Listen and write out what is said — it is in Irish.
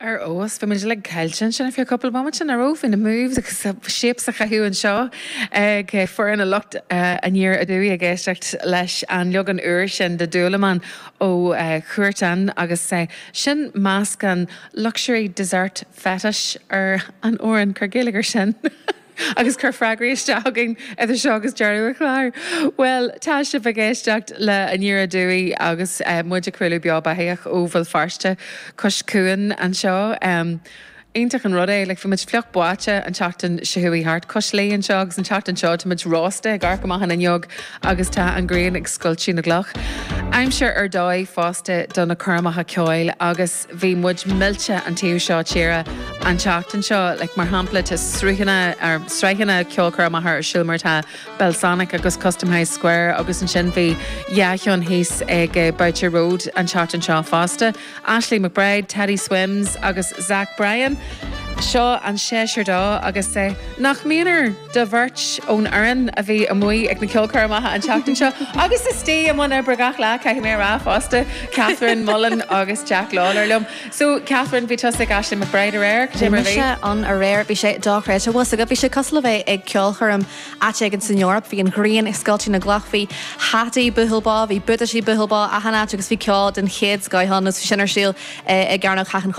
Ar os fi muidir le ceiltin sin fi couple moment sin aró in a move agus shapes a chaú an seo ag for in a lucht a níor a dúí a ggéistecht leis an legan uair sin de dúlaman ó chuirtan agus sin másc an luxury dessert fetish ar an óran cargéalagar sin. Agus chur freagraíiste agin idir seo agus dearú a chláir. Well, tá se bhgéisteach le a níor a dúí agus muid a cruúla beá bathaíoch ó bhfuil farste cos cuan an seo. Aintach an rud é, le fi muid fleoch buáte an teachtain sihuaí hart cos lé an seo agus an teachtain seo tá muid rásta gar go maithan an jog agus tá an gréan ag scultí na gloch. Aimseir ar dóid fásta donna chumacha ceáil agus bhí muid millte an tíú seo tíire an teachtain seo le mar hampla tá sríhanna ceol chumacha ar siúlmartá Belsonic agus Custom House Square agus an sin bhí Yachion híos ag Boucher Road an teachtain seo fásta. Ashley McBride, Teddy Swims agus Zach Bryan. Seo an séisiir dá agus nach míonar de bhirt ón airan a bhí amuí ag na ceolcurmatha an teachtain seo. Agus is tí am muna bragach le caiith mé rá fásta Catherine Mullen agus Jack Lawler lum. So Catherine bhí tusa Ashley McBride ar air Bhí sé an a réir bhí sé dáréite was a bhí sé cosla bheith ag ceolchum ate an san Europa bhí an Green ag scultí na gloch bhí hataí buhilbá, bhí butasí buhilbá a hanna agus bhí ceáil den chéad scoihannas sinar síl ag garnach chachan